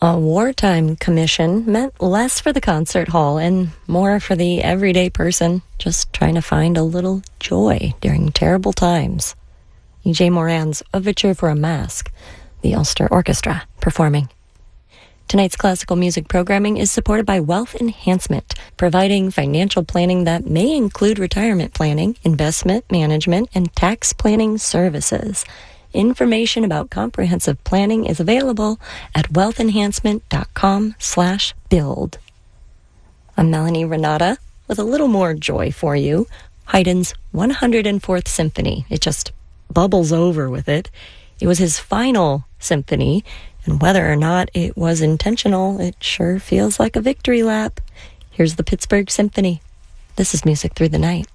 A wartime commission meant less for the concert hall and more for the everyday person just trying to find a little joy during terrible times. E.J. Moran's Overture for a Mask, the Ulster Orchestra performing. Tonight's classical music programming is supported by Wealth Enhancement, providing financial planning that may include retirement planning, investment management, and tax planning services. Information about comprehensive planning is available at wealthenhancement.com/build. I'm Melanie Renata with a little more joy for you. Haydn's 104th Symphony. It just bubbles over with it. It was his final symphony, and whether or not it was intentional, it sure feels like a victory lap. Here's the Pittsburgh Symphony. This is Music Through the Night.